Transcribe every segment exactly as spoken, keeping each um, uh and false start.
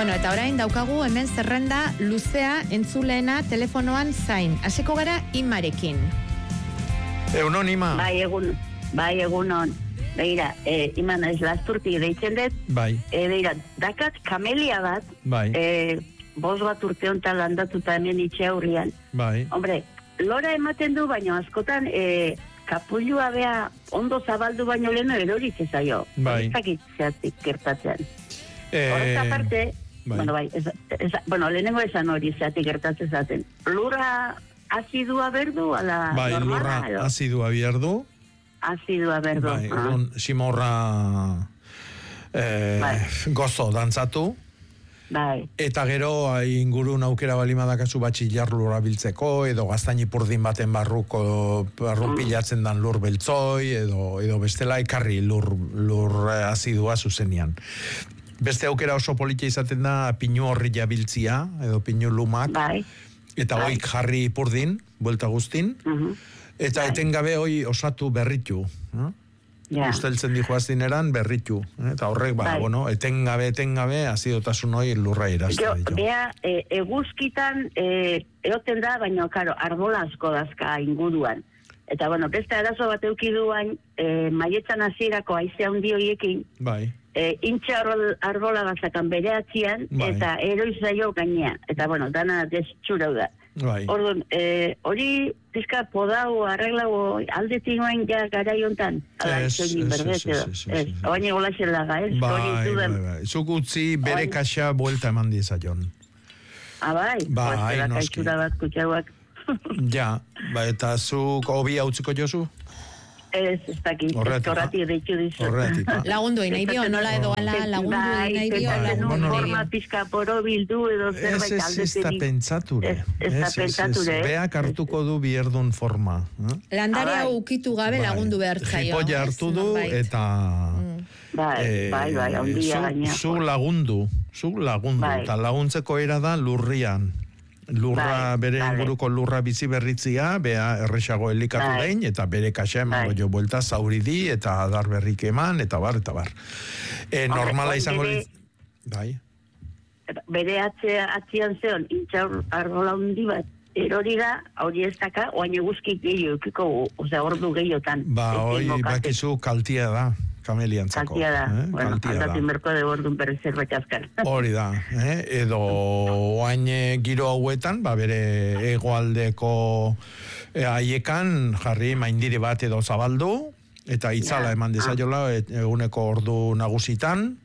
Bueno, eta orain daukagu hemen zerrenda luzea entzuleena telefonoan zain. Hasiko gara Imarekin. Egunon, Ima. Bai, egun, bai, egunon. Begira, eh, Iman ez lasturti deitzen dut. Bai. Eh, begira, dakat kamelia bat. Bai. Eh, bos bat urte honetan landatuta hemen itxe aurrian. Bai. Hombre, lora ematen du, baino askotan eh, kapulua bea ondo zabaldu baino leno eroriz ezaio. Bai. Ez dakit zehatik gertatzen. Eh, Horrez aparte, bai. bueno, bai, ez, ez, bueno, lehenengo esan hori zehatik gertatzen zaten. Lurra azidua berdu, ala bai, normala, lurra edo? azidua bierdu. Azidua berdu. Bai, ah. orduan, simorra eh, Bai. gozo dantzatu. Bai. Eta gero ingurun aukera balimadakazu batxillar lurra biltzeko, edo gaztainipurdin baten barruko barrun pilatzen dan lur beltzoi, edo, edo bestela ekarri lur, lur azidua zuzenian. Beste aukera oso politia izaten da pinu horri jabiltzia, edo pinu lumak, Bai. eta Bai. hoik jarri ipurdin, buelta guztin, Uh-huh. eta Bai. etengabe hoi osatu berritu. No? Ja. Usteltzen dijoaztin eran berritu. Eh? Eta horrek, ba, Bai. bueno, etengabe, etengabe, azidotasun hoi lurra irazta Gero, ditu. bea, e, eguzkitan e, eoten da, baina, karo, arbola asko dazka inguruan. Eta, bueno, beste arazo bat eukiduan, e, maietzan hasierako haize handi horiekin, Bai. e, intxa arbol, arbola bazakan bere atzian, Bai. eta eroizaio gainea. Eta, bueno, dana destxurau da. Bai. Orduan, e, hori pizka podau, arreglau, aldetik noen ja garai hontan. Ala, Ez, itxoin ez, berdez, ez, edo. ez, ez, Ez, ez. oain egola zelaga, ez? Bai, Hori bai, zuden. bai. Zuk utzi bere Oain- kaxa buelta eman dizaion. Ah, bai? Bai, Pues, zera noski. kaitxura bat kutxauak. Ja, ba, eta zuk hobi hautziko jozu? Ez, ez dakit, Horregatik, eskorrati deitu dizu. Horregatik, ba. Lagundu nahi dio, nola edo ala lagundu Bai, nahi dio, pentsatzen lagundu nuen Bueno, nahi forma dio. pizka poro bildu edo Ez, zerbait ez, ez da aldetik. pentsature. Ez, ez da pentsature, eh? Beak hartuko du bierdun forma. Eh? Landare Ah, bai. hau ukitu gabe Bai. lagundu behar zaio. Jipoia ez? hartu du, Nonbait. eta... Bai, eh, bai, bai, ondia zu- gaina. Zu lagundu, zu lagundu, Bai. eta laguntzeko era da lurrian. Lurra, Bai, bere vale. inguruko lurra bizi berritzia, bea erresago elikatu Bai. dein, eta bere kaxa emango Bai. jo buelta zauridi, eta adar berrik eman, eta bar, eta bar. E, Hombre, normala oin izango... bere- litz- Bai, Bere atze, atzian zeon, intxa arbola hundi bat, erori da, hori ez daka, oain eguzkik gehiago, eukiko, osea, ordu gehiotan. ba, hoi, Ekingo kate- bakizu kaltia da, kameliantzako. Kaltia da, eh? bueno, Kaltia da. aldatin berko de ordun berri zerbait azkar. Hori da, eh? Edo oain eh, giro hauetan, ba bere hegoaldeko eh, haiekan jarri maindiri bat edo zabaldu, eta itzala Ja. eman dezaiola e- eguneko ordu nagusitan.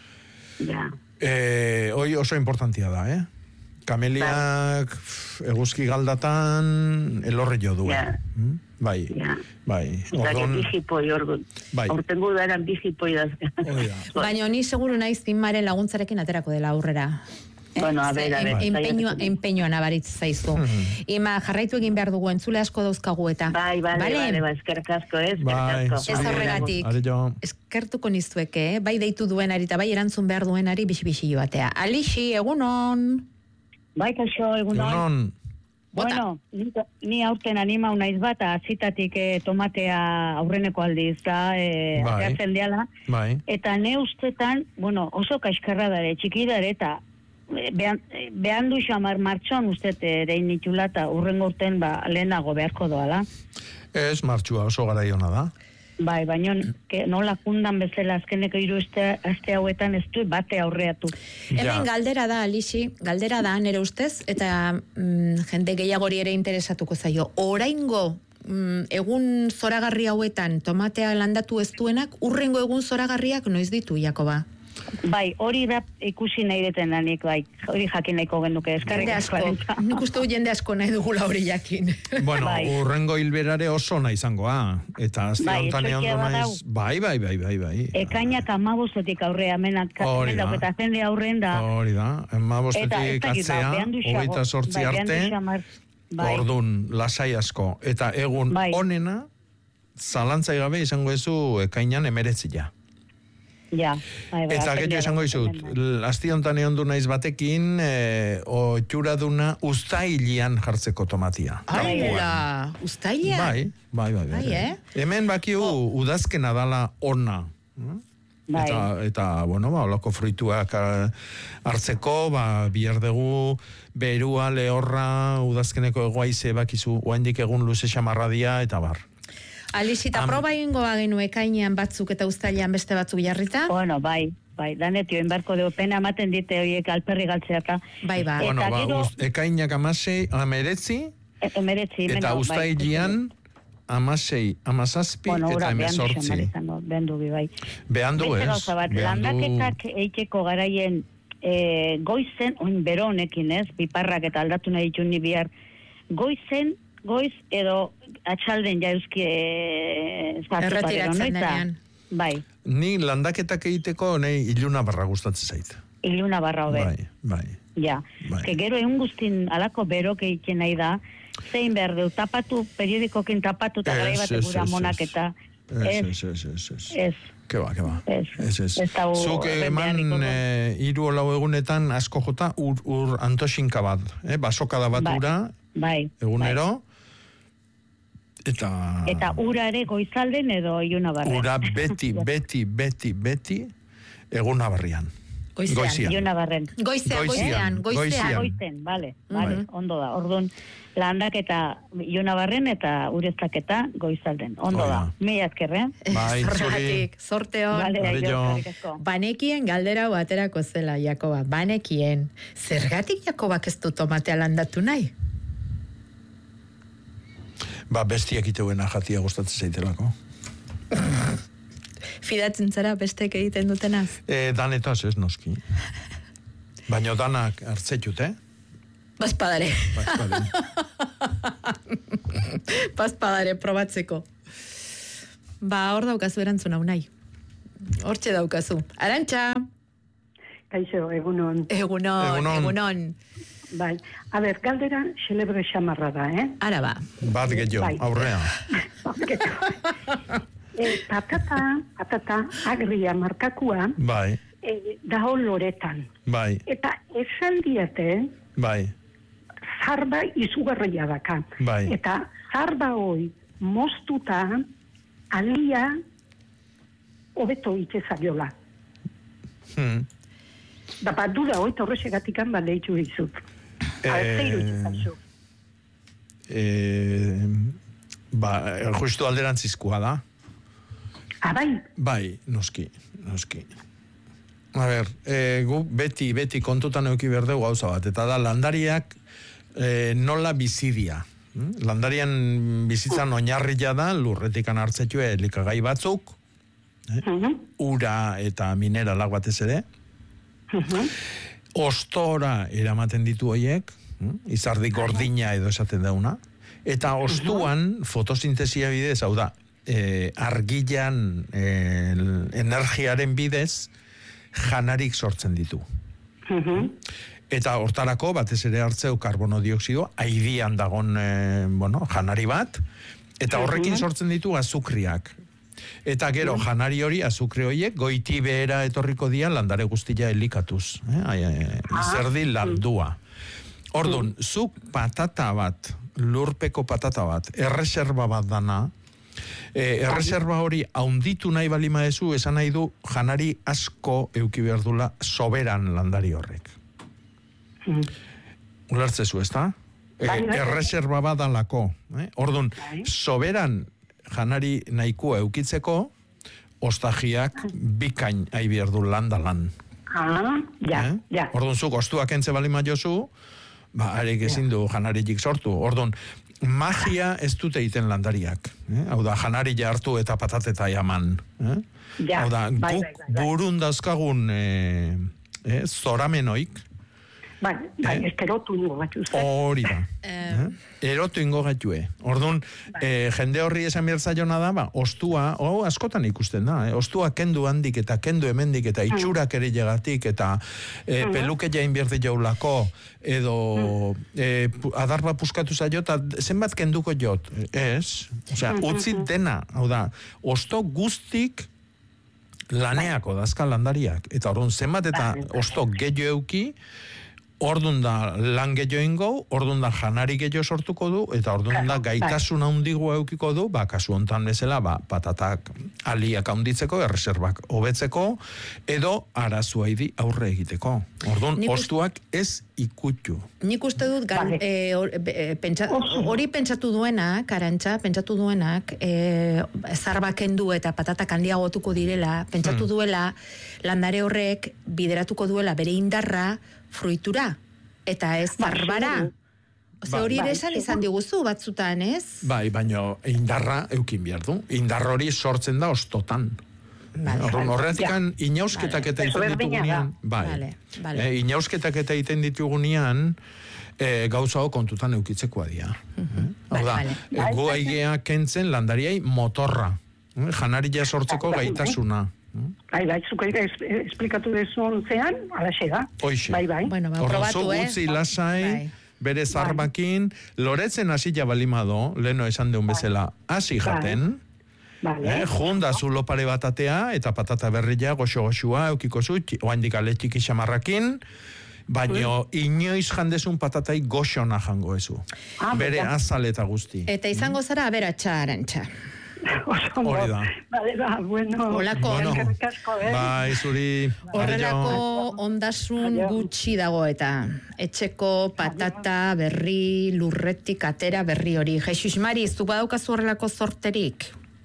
Ja. Eh, hoi oso importantia da, eh? Kameliak pf, eguzki galdatan elorri jo duen. Ja. Mm? Bai, Ja. bai. Eta Ordon, bijipoi orduan. Bai. Hortengo daran bijipoi dazka. hori da. Baina ni seguru naiz Imaren laguntzarekin aterako dela aurrera. Bueno, a Ze ver, a ver, em- bai, Empeñoa, bai. empeñoa nabaritz zaizu. Ima, jarraitu egin behar dugu, entzule asko dauzkagu eta. Bai, bale, Bale? bale, ba, eskerrik asko, eh, eskerrik Bai, asko. Ez zure. horregatik. Are jo. Eskertuko nizueke, eh? Bai deitu duenari eta bai erantzun behar duenari bixi-bixi joatea. Alixi, egunon. Bai, kaixo, egunon. Egunon, Bota. Bueno, ni, ni aurten animau naiz bat, azitatik eh, tomatea aurreneko aldiz, da, eh, Bai. ateratzen deala. bai. Eta ne ustetan, bueno, oso kaiskarra dare, txiki dare, eta eh, behan, eh, behan du xamar martxon uste erein nitula, eta urrengo urten ba, lehenago beharko doala. Ez martxua oso garaiona da. Bai, baina ke, nola jundan bezala azkeneko hiru aste, aste hauetan ez du bate aurreatu. Hemen Ja. galdera da, Alixi, galdera da nere ustez, eta mm, jende gehiagori ere interesatuko zaio. Oraingo mm, egun zoragarri hauetan tomatea landatu ez duenak, urrengo egun zoragarriak noiz ditu, Jakoba? Bai, hori da ikusi nahi detenanik, bai, hori jakin nahiko genuke, eskarrik Jende asko, asko. nik uste dut jende asko nahi dugula hori jakin. Bueno, Bai. urrengo hilberare oso nahi izangoa. Eta azte Bai, honetan etxoikia egon badau. naiz... Bai, bai, bai, bai, bai. Ekainak amabostetik aurrea, menak, Hori da. eta jende aurren da. Hori da, ema Eta ez bostetik dakit, ba, atzea, behan du xago- hogeita sortzi bai, behan du arte, xamar- bai. ordun, lasai asko. Eta egun Bai. onena, zalantzai gabe izango ezu ekainan emeretzia. Ja, bai, bai, Eta azken gehiago esango dira, izut, azken asti honetan egon du naiz batekin, e, otxuraduna ustailian jartzeko tomatia. Aila, ustaila? Bai, bai, bai. Bai, eh? Hemen bakiu udazkena dala ona. Bai. Eta, eta, bueno, ba, olako fruituak hartzeko, ba, bihar dugu, berua, lehorra, udazkeneko egoaize bakizu, oaindik egun luze xamarradia, eta bar. Alisita, Am... proba ingo bagenu ekainean batzuk eta uztailean beste batzuk jarrita? Bueno, bai, bai, danetio, inbarko dugu, pena ematen dite horiek alperri galtzeaka. Bai, bai. Bueno, ba, gero... uz, ekainak amasei, ameretzi, e, emeretzi, eta meno, uztailean, bai. Amasei, amazazpi, bueno, eta emezortzi. Behandu bi, bai. Behandu ez. Behandu... Landaketak eiteko garaien e, goizen, oin bero honekin ez, biparrak eta aldatu nahi ditu ni bihar, goizen, goiz edo atxalden jauzki e, erretiratzen denean. Bai. Ni landaketak egiteko nahi iluna barra gustatzen zait. Iluna barra hobe. Bai, bai. Ja, bai. Ke gero egun guztin alako berok egiten nahi da, zein behar du, tapatu, periodikokin tapatu, eta gara bat gura monak eta... Ez, ez, ez, ez, ez. Ez. Ke ba, ke ba. Ez, ez. ez. Zuk eman e, iru olau egunetan asko jota ur, ur antoxinka bat, eh? Basokada bat bai. ura, bai. egunero, bai. eta... Eta ura ere goizalden edo iluna barren. Ura beti, beti, beti, beti, eguna barrian. Goizean. Goizean. Iluna barren. Goizean, goizean, goizean. Goizen, bale, bale, Bai. ondo da. Orduan, landak eta iluna barren eta ureztak eta goizalden. Ondo Oida. da. Mila azkerre. Bai, zuri. Zorratik, zorte hon. Vale, Vale, jo. Banekien galdera hau aterako zela, Jakoba. Banekien. Zergatik Jakobak ez du tomatea landatu nahi? Ba, bestiak iteuena jatia gustatzen zaitelako. Fidatzen zara bestek egiten dutenaz? E, danetaz ez noski. Baina danak hartzetut, eh? Bazpadare. Bazpadare. Bazpadare, probatzeko. Ba, hor daukazu erantzun hau nahi. Hortxe daukazu. Arantxa! Kaixo, egunon. Egunon, Egunon. egunon. Bai. A ber, galdera celebre xamarra da, eh? Ara ba. Bat gehiago, Bai. aurrea. e, patata, patata, agria markakua, Bai, e, dago loretan. bai, Eta esan diate, bai, zarba izugarria daka. Bai. Eta zarba hoi moztuta, alia hobeto itxezagiola. hmm. Da bat duda hoi torrexegatikan bat lehitu izut. Alzeiru itxezagio. Eh, ba, justu alderantzizkoa da. Ah, bai? Bai, noski, noski. A ber, e, gu beti, beti kontutan euki berdeu gauza bat, eta da landariak e, nola bizidia. Hm? Landarian bizitzan oinarria da, lurretikan hartzetue elikagai batzuk, eh? Uh-huh. ura eta mineralak batez ere, Uh-huh. ostora eramaten ditu hoiek, hm? izardi gordina edo esaten dauna, eta ostuan fotosintesia bidez, hau da, e, argilan e, energiaren bidez janarik sortzen ditu. Uh-huh. Eta hortarako batez ere hartzeu karbono dioksidoa, aidian dagon e, bueno, janari bat, eta horrekin sortzen ditu azukriak. Eta gero, janari hori, azukre horiek, goiti behera etorriko dia landare guztia elikatuz. Eh? Ai, ai, zerdi landua. Orduan, zuk patata bat, lurpeko patata bat, erreserba bat dana, e, erreserba hori haunditu nahi balima dezu, esan nahi du janari asko euki behar dula soberan landari horrek. Mm. Ulertzezu, ezta? E, Bai, bai. erreserba bat dalako. Eh? Orduan, Bai. soberan janari nahikoa eukitzeko, ostajiak bikain ai behar du lan da lan. Ah, ja, Eh? ja. Orduan, zuk ostuak entze balima jozu, ba, arek ezin du janaritik sortu. Orduan, magia ez dute egiten landariak. Eh? Hau da, janari hartu eta patateta jaman. Eh? Ja, Hau da, bai, guk bai, bai, bai. burun dauzkagun eh, eh, zoramenoik, Bai, bai, Eh? esterotu ingo bat uste. hori da. Eh? Erotu ingo gaitue. Orduan, eh, jende horri esan bertzaiona da, ba, ostua, oh, askotan ikusten da, eh? ostua kendu handik eta kendu hemendik eta itxurak ere llegatik eta eh, peluke jain berdi jaulako edo eh, pu- adarba puskatu zaio eta zenbat kenduko jot. Ez, osea, utzi dena, hau da, osto guztik laneako dazka landariak. Eta orduan, zenbat eta Bai, bai. osto gehiago euki, Ordun da lan gehiago ingo, ordun da janari gehiago sortuko du, eta ordun da gaitasun handigo eukiko du, ba, kasu hontan bezala, ba, patatak aliak handitzeko, erreserbak hobetzeko, edo arazuaidi aurre egiteko. Ordun, Nik ostuak ez ikutxu. Nik uste dut, gal, Vale. e, or, e, pentsa, hori pentsatu duenak, Arantxa, pentsatu duenak, e, zarbakendu eta patatak handiagotuko direla, pentsatu duela, landare horrek bideratuko duela bere indarra fruitura, eta ez Ba, zarbara. seguru. Ose, Bai. hori ere Bai, esan seguru. izan diguzu batzutan, ez? Bai, baino indarra eukin behar du. Indar hori sortzen da ostotan. Vale. Orduan, horretikan inausketak eta Vale. egiten Eso berdina ditugunean, bai. Vale, vale. Eh, inausketak eta egiten ditugunean, eh, gauza hau kontutan eukitzekoa dira. Hau da, Vale. eh, gu aigea kentzen landariai motorra. Eh, janaria sortzeko Bai, bai. gaitasuna. Bai, bai, zuko es, esplikatu dezun zean, alaxe da. Hoixe. Bai, bai. Bueno, ba, Orduan, probatu, zu eh? gutzi lasai, Bai. bere zarbakin, loretzen hasi jabalimado, leheno esan deun bezala, hasi jaten, Vale. Eh, junda zulo pare batatea, eta patata berria goxo-goxua, eukiko zu, oaindik ale txiki xamarrakin, baino inoiz jandezun patatai goxona jango ezu. Ah, Bere bera. azal eta guzti. Eta izango zara aberatsa, Arantxa. Oso ondo. Hori da. Vale, ba, bueno. Holako. Bueno, Eskerrik asko, eh? bai, zuri, Horrelako ondasun Aio. gutxi dago eta etxeko patata berri lurretik atera berri hori. Jesus Mari, zu badaukazu horrelako zorterik?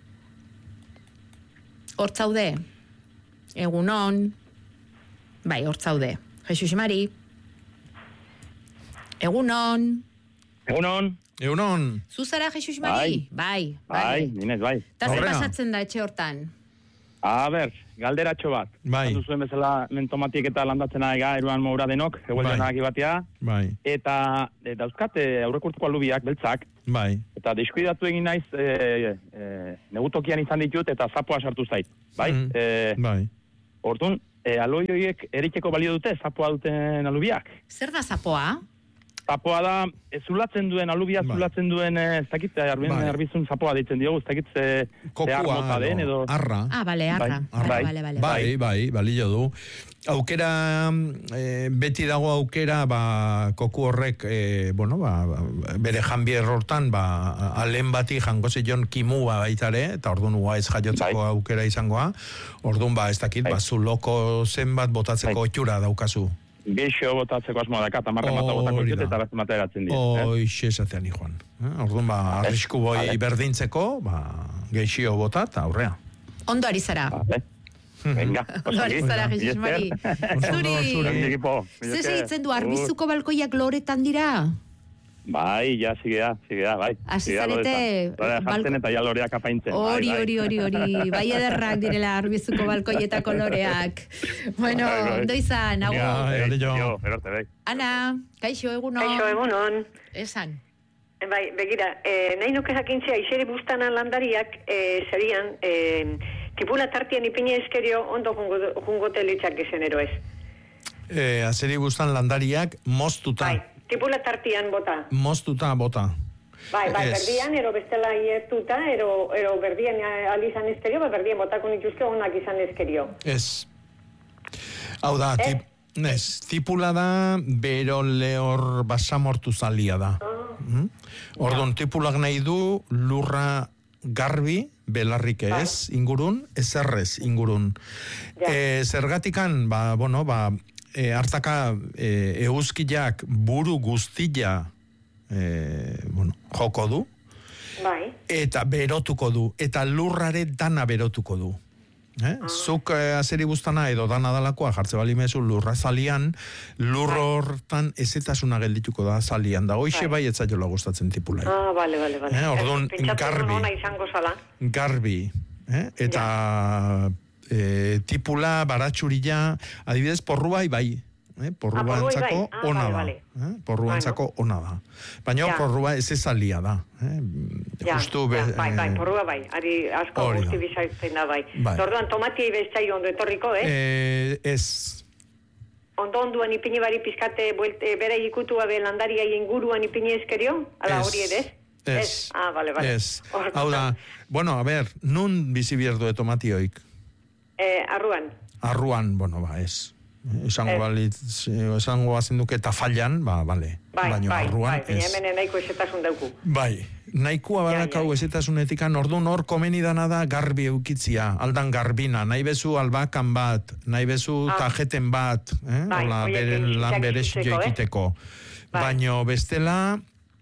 Hortzaude? Egunon? Bai, hortzaude. Jesus Mari? Egunon? Egunon, Eunon, Zu zara Jesus Mari? Bai. bai, ninez, bai. Eta zer Aurrera. pasatzen da etxe hortan? A ber, galderatxo bat. Bai. Zandu zuen bezala mentomatik eta landatzen aiga eruan moura denok, Bai. egueldenak batea. bai, Eta e, dauzkat e, aurrekurtuko alubiak, beltzak, bai, eta deskuidatu egin naiz e, e, negutokian izan ditut eta zapoa sartu zait. Bai? Mm. E, bai. Orduan, e, aloi horiek eriteko balio dute, zapoa duten alubiak. Zer da zapoa? Zapoa da, e, zulatzen duen, alubia Bai. zulatzen duen, e, ez dakit, arbin, Bai. arbizun zapoa deitzen diogu, ez dakit, ze, ze Kokua, armota den, edo... arra. Ah, bale, arra. Bai. Bale, Bai. bale, bale. Bai, bai, balio du. Aukera, eh, beti dago aukera, ba, koku horrek, eh, bueno, ba, bere janbier hortan, ba, alen bati jango zion kimua baitare, eta orduan ua ez jaiotzeko Bai. aukera izangoa, orduan, ba, ez dakit, Bai. ba, zuloko zenbat botatzeko Bai. otxura daukazu. Geixo botatzeko asmoa daka, tamarra mata botako Hori ditut da. eta bat mata eratzen dira. eh? Hoixe esatean joan. Eh? Orduan, ba, arrisku boi Vale. berdintzeko, ba, geixio bota, eta aurrea. Ondo ari zara. Vale. Venga, Ondo ari zara, Mila Jesus esker. Mari. Zuri, Zuri. Ekipo, mila ze esker. segitzen du, arbizuko balkoiak loretan dira? Bai, ja, sigea, sigea, bai. Hasi Sigea zarete, loretan. Lorea jartzen balko- eta ja loreak apaintzen. Hori, bai, bai. hori, hori, hori. Bai ederrak direla arbizuko balkoietako loreak. Bueno, Bai, bai. ondo izan, Ja, agur. bai, hori jo. Jo, erorte, bai. Ana, kaixo, egunon. Kaixo egunon. Esan. Bai, begira, eh, nahi nuke jakintzea, iseri bustanan landariak, eh, serian, eh, tipula tartian ipine eskerio ondo jungo- jungote litzak esenero ez. Eh, azeri guztan landariak moztuta. Bai, tipula tartian bota. Moztuta bota. Bai, bai, Ez. berdian, ero bestela ietuta, ero, ero berdian alizan eskerio, bai, berdian botako nituzke onak izan eskerio. Ez. Hau da, Ez? tip, ez, tipula da, bero lehor basamortu zalia da. Mm? Orduan, tipulak nahi du lurra garbi, belarrik ez, ingurun, ezerrez ingurun. Ja. E, zergatikan, ba, bueno, ba, e, hartaka e, euskiak buru guztia e, bueno, joko du, Bai, eta berotuko du, eta lurrare dana berotuko du. Eh? Zuk eh, azeri buztana edo dana dalakoa jartze bali mezu lurra zalian, lur hortan ezetasuna geldituko da zalian, da hoixe bai etzaiola gustatzen tipulai. ah, bale, bale, bale. Eh, orduan, Pentsatu garbi. nuen ona izango zala. Garbi, eh? eta eh, tipula, baratxurila, adibidez, porruai bai, eh? porrua Ah, porruai entzako bai. Ah, ona bale, da. bale. Eh? Porrua entzako ona da. Baina Ja. porrua ez ezalia da. Eh? Ja, Justu be, ja, bai, bai, eh, porrua bai, ari asko hori da. guzti bizaitzen da bai. Bai. Orduan, tomati bestai ondo etorriko, eh? eh, ez, Ondo onduan ipini bari pizkate buelte, bere ikutua be landaria inguruan ipini eskerio? Ala Ez. hori ere? Ez. Ah, bale, bale. Ez. Orduan, Hau da, bueno, a ber, nun bizi bierdu tomatioik? Eh, arruan. Arruan, bueno, ba, ez. Esango Ez. balitz, esango bazen duke eta fallan, ba, bale. Bai, Baina bai, barruan, bai, ez. hemen nahiko esetasun dauku. Bai, nahikoa badakau ezetasunetik, orduan hor komeni dana da garbi eukitzia, aldan garbina, nahi bezu albakan bat, nahi bezu Ah. tajeten bat, eh? Bai, Ola, horiek beren lan egiteko, berezio eh? egiteko. Bai. Baino bestela,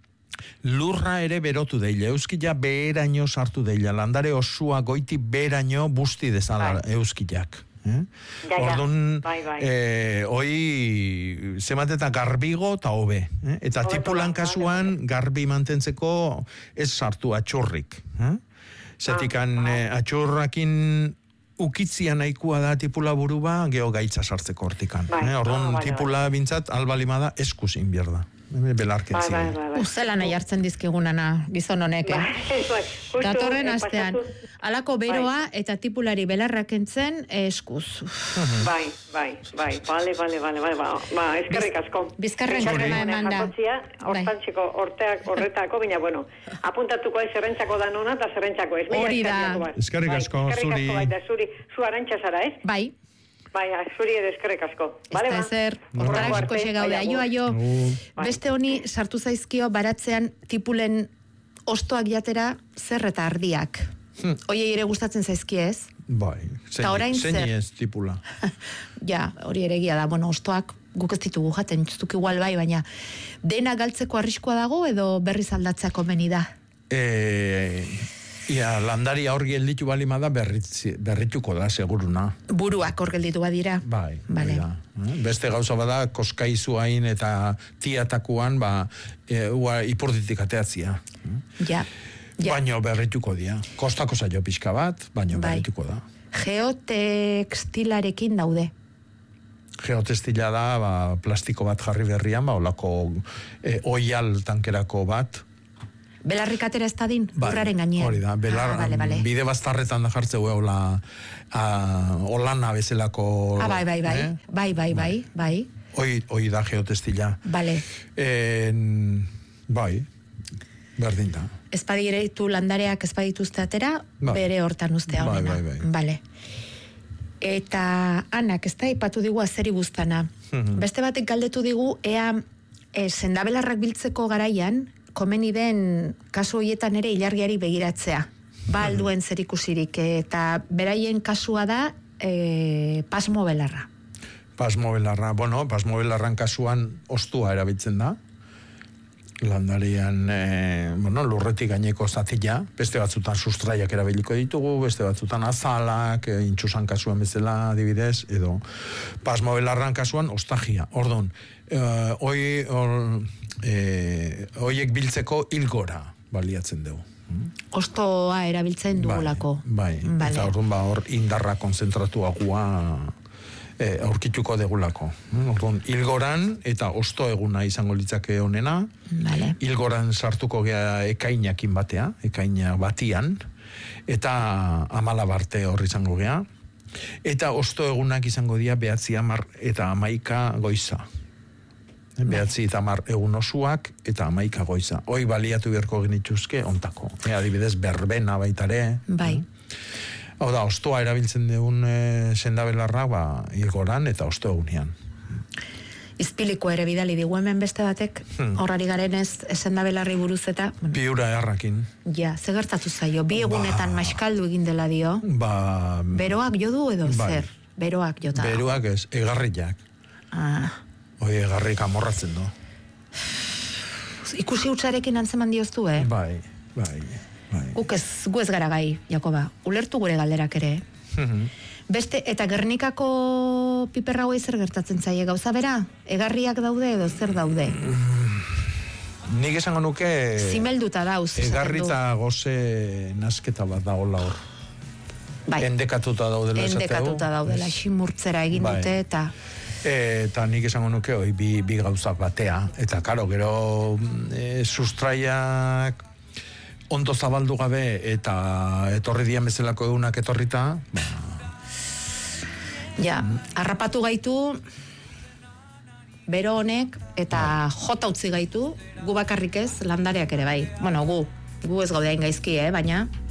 lurra ere berotu deila, euskila beheraino sartu deila, landare osua goiti beheraino busti dezala Bai. euskilak. Eh? Ja, ja. Orduan, Bai, bai. eh, hoi, zemat eta garbigo eta hobe. Eh? Eta Hobeto tipulan da, kasuan, garbi mantentzeko ez sartu atxurrik. Eh? Zetikan, Ah, eh, atxurrakin ukitzia nahikoa da tipula buruba, geho gaitza sartzeko hortikan. Bai. Eh? Orduan, Ah, bai, tipula bintzat, albalimada eskuz inbierda. Belarketzi. Bai, bai, bai, bai. Uzela nahi hartzen dizkigunana, gizon honek, eh? Bai, bai, justu, Datorren eh, astean, pasatu- alako beroa eta tipulari belarrak entzen eskuz. Uf. Bai, bai, bai, bale, bale, bale, bale, ba, ba, eskerrik asko. Bizkarren Eskerrik korona asko eman da. jasotzia, Bai. hortantzeko, horteak, horretako, baina, bueno, apuntatuko ez zerrentzako da nona eta zerrentzako ez. Mila Hori da. eskerrik asko, bai. Eskerrik Bai, asko, eskerrik zuri. asko, baita, zuri, zu arantxa zara, ez? Bai, Bai, zuri ere eskerrik asko. Bale, ez da ba? ezer, Horrako hortarasko arte, xegaude, bai, aio, agur. aio. Bai. Beste honi sartu zaizkio baratzean tipulen ostoak jatera zer eta ardiak. Hmm. Oiei ere gustatzen zaizkie ez? Bai, Ta orain zein zer? ez tipula. Ja, hori ere egia da, bueno, ostoak guk ez ditugu jaten, zuk igual bai, baina dena galtzeko arriskua dago edo berriz aldatzea komeni da? E, ia, landari aurri gelditu balimada berritzi, berrituko da, seguruna. Buruak hor gelditu badira. Bai, Vale. hori da. Eh? Beste gauza bada, koskaizu hain eta tiatakuan, ba, e, ua, ipurditik ateatzia. Ja. Ja. Baino berrituko dia. Kostako zailo pixka bat, baino Bai. berrituko da. Geotextilarekin daude. Geotestila da, ba, plastiko bat jarri berrian, ba, olako e, oial tankerako bat. Belarrik atera ez dadin, Bai, urraren gainean. hori da, belar, ah, vale, vale. bide bastarretan da jartzeu hola, a, olana bezalako... Ah, bai, bai, bai, eh? bai, bai, bai, bai, Hoi, hoi da geotestila. Vale. En, bai, berdin da. Espadireitu landareak espadituzte atera, Bai. bere hortan ustea Bai, honena. bai, bai. Vale. Eta anak, ez da, ipatu digu azeri buztana. Mhm. Beste batek galdetu digu, ea e, sendabelarrak biltzeko garaian, komeni den kasu horietan ere ilargiari begiratzea. Ba alduen zerikusirik, eta beraien kasua da e, pasmo belarra. Pasmo belarra, bueno, pasmo belarran kasuan ostua erabiltzen da. Landarian, e, bueno, lurretik gaineko zatila, beste batzutan sustraiak erabiliko ditugu, beste batzutan azalak, e, intxusan kasuan bezala adibidez, edo pasmo belarran kasuan ostagia. Ordon, e, hoi, or, e, hoiek biltzeko hilgora baliatzen dugu. Ostoa erabiltzen dugulako. Bai, bai. Vale. Eta orduan ba hor indarra konzentratuagoa e, aurkituko degulako. Orduan, hilgoran eta osto eguna izango litzake honena. Vale. Hilgoran sartuko gea ekainakin batea, ekaina batian, eta amala barte hor izango gea. Eta osto egunak izango dira behatzi amar eta amaika goiza. Behatzi eta amar egun osuak eta amaika goiza. Hoi baliatu beharko genituzke ontako. E, adibidez, berbena baitare. Bai. Hau da, ostoa erabiltzen dugun e, sendabelarra, ba, hilgoran eta osto egunean. Izpiliko ere bidali digu hemen beste batek, Hmm. horrari garen ez esen da belarri buruz eta, bueno, Piura errakin. ja, ze gertatu zaio, bi egunetan Ba. maiskaldu egin dela dio, Ba, beroak jo du edo Bai. zer? Beroak jota. beruak ez, egarriak. Ah, Hoi egarrik amorratzen do. ikusi utzarekin antzeman dioztu, eh? Bai, bai, bai. Guk ez, gu ez gara gai, Jakoba, ulertu gure galderak ere. Mhm. Beste, eta Gernikako piperra hoi zer gertatzen zaie gauza bera? Egarriak daude edo zer daude? Nik esango nuke... Zimelduta dauz. esaten du. Egarrita goze nasketa bat dagoela hor. Bai, Endekatuta daudela esateu. endekatuta daudela, ximurtzera egin Bai. dute, eta... Eta nik esango nuke hoi bi, bi gauzak batea. Eta karo, gero e, sustraiak ondo zabaldu gabe eta etorri dian bezalako egunak etorrita, ba, Ja, harrapatu gaitu bero honek eta jota utzi gaitu, gu bakarrik ez, landareak ere bai. Bueno, gu, gu ez gaude hain gaizki, eh, baina